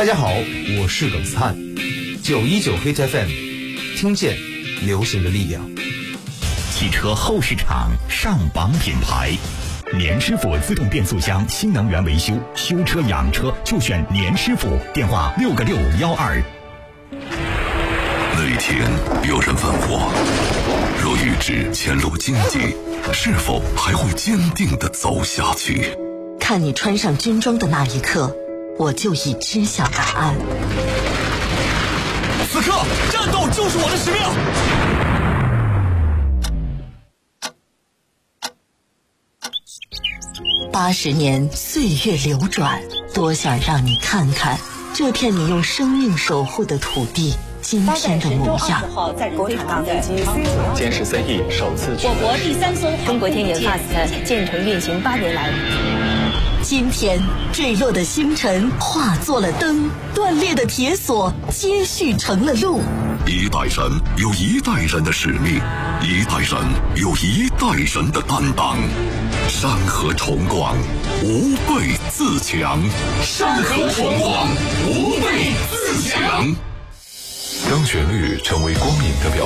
大家好，我是耿斯坦，919 Hit FM， 听见流行的力量。 汽车后市场上榜品牌，年师傅自动变速箱新能源维修，修车养车就选年师傅，电话6个612。 那天有人问我，若预知前路荆棘，是否还会坚定地走下去？ 看你穿上军装的那一刻，我就已知晓答案。 此刻，战斗就是我的使命。 80年岁月流转，多想让你看看这片你用生命守护的土地今天的模样。 在国产大飞机歼10C-E首次我国第3艘中国天眼 FAST 建成运行8年来， 今天坠落的星辰化作了灯，断裂的铁索接续成了路。 一代人有一代人的使命，一代人有一代人的担当。山河崇光，无辈自强。山河崇光，无辈自强。 当旋律成为光影的表